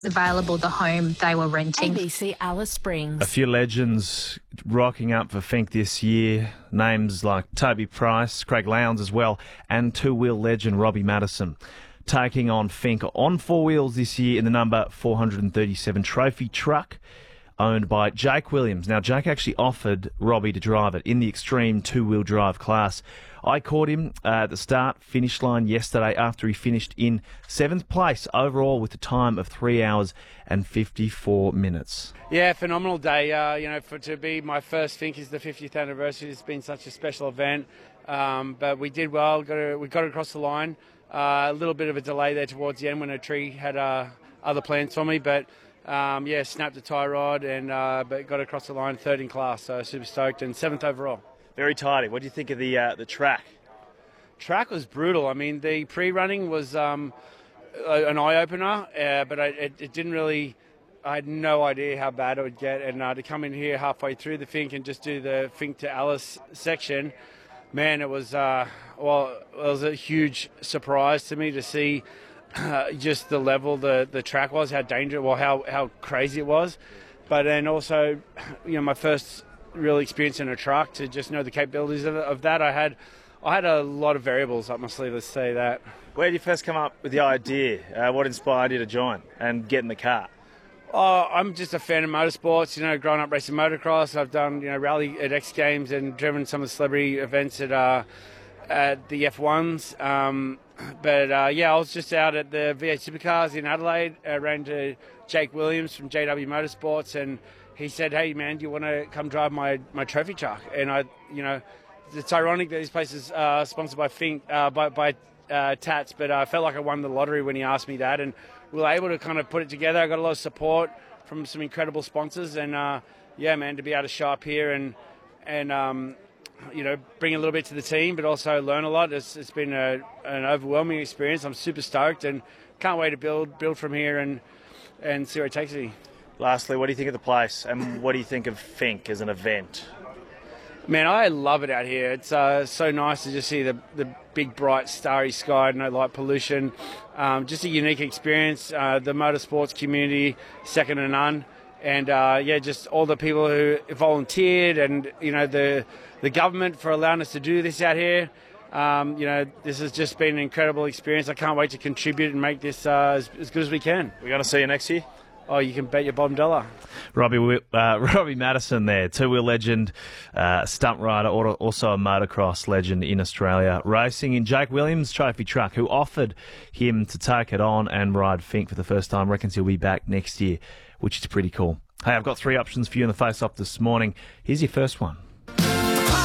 available the home they were renting. ABC Alice Springs. A few legends rocking up for Finke this year. Names like Toby Price, Craig Lowndes as well, and two-wheel legend Robbie Madison. Taking on Finke on four wheels this year in the number 437 trophy truck owned by Jake Williams. Now, Jake actually offered Robbie to drive it in the extreme two-wheel drive class. I caught him at the start-finish line yesterday after he finished in 7th place overall with a time of 3 hours and 54 minutes. Yeah, phenomenal day. To be my first Finke is the 50th anniversary. It's been such a special event. But we did well. We got across the line. A little bit of a delay there towards the end when a tree had other plans for me. But, snapped a tie rod and but got across the line, third in class. So super stoked, and 7th overall. Very tidy. What do you think of the track? Track was brutal. I mean, the pre-running was an eye-opener, but it didn't really... I had no idea how bad it would get. And to come in here halfway through the Finke and just do the Finke to Alice section, man, it was it was a huge surprise to me to see just the level the track was, how dangerous, how crazy it was. But then also, my first real experience in a truck, to just know the capabilities of that. I had a lot of variables up my sleeve, let's say that. Where did you first come up with the idea? What inspired you to join and get in the car? I'm just a fan of motorsports, growing up racing motocross. I've done, rally at X Games and driven some of the celebrity events at the F1s. I was just out at the V8 Supercars in Adelaide. I ran to Jake Williams from JW Motorsports, and he said, "Hey man, do you want to come drive my trophy truck?" And it's ironic that this place is sponsored by Finke, by Tats, but I felt like I won the lottery when he asked me that, and we were able to kind of put it together. I got a lot of support from some incredible sponsors, and to be able to show up here and bring a little bit to the team, but also learn a lot. It's been an overwhelming experience. I'm super stoked and can't wait to build from here and see where it takes me. Lastly, what do you think of the place, and what do you think of Finke as an event? Man, I love it out here. It's so nice to just see the big, bright, starry sky, no light pollution. Just a unique experience. The motorsports community, second to none. And, just all the people who volunteered and, the government for allowing us to do this out here. This has just been an incredible experience. I can't wait to contribute and make this as good as we can. We're going to see you next year? Oh, you can bet your bottom dollar. Robbie Madison there, two-wheel legend, stunt rider, also a motocross legend in Australia, racing in Jake Williams' trophy truck, who offered him to take it on and ride Finke for the first time. Reckons he'll be back next year, which is pretty cool. Hey, I've got 3 options for you in the face-off this morning. Here's your first one.